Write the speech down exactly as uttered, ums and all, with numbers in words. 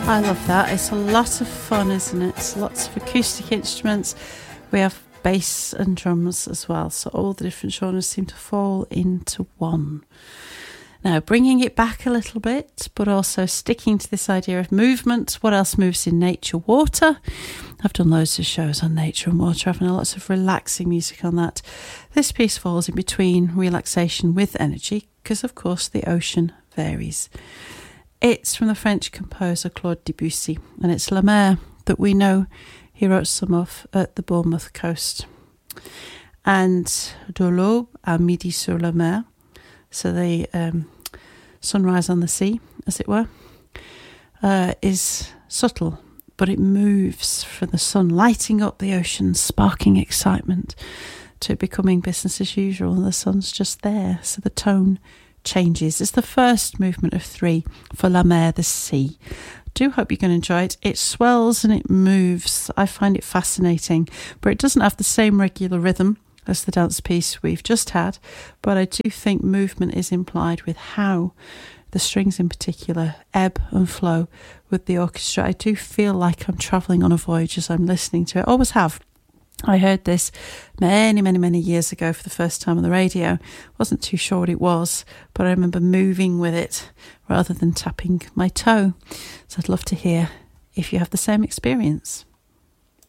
I love that. It's a lot of fun, isn't it? It's lots of acoustic instruments. We have bass and drums as well. So all the different genres seem to fall into one. Now, bringing it back a little bit, but also sticking to this idea of movement. What else moves in nature? Water. I've done loads of shows on nature and water. I've done lots of relaxing music on that. This piece falls in between relaxation with energy, because of course the ocean varies. It's from the French composer Claude Debussy, and it's La Mer that we know he wrote some of at the Bournemouth coast. And De l'aube à midi sur la mer, so the um, sunrise on the sea, as it were, uh, is subtle, but it moves from the sun lighting up the ocean, sparking excitement, to it becoming business as usual, and the sun's just there, so the tone changes. It's the first movement of three for La Mer, the sea. I do hope you can enjoy it. It swells and it moves. I find it fascinating, but it doesn't have the same regular rhythm as the dance piece we've just had, but I do think movement is implied with how the strings in particular ebb and flow with the orchestra. I do feel like I'm travelling on a voyage as I'm listening to it. I always have. I heard this many, many, many years ago for the first time on the radio. Wasn't too sure what it was, but I remember moving with it rather than tapping my toe. So I'd love to hear if you have the same experience.